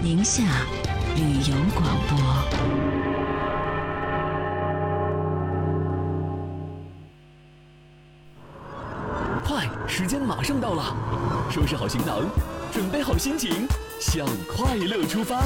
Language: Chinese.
宁夏旅游广播。 快，时间马上到了，收拾好行囊，准备好心情，向快乐出发。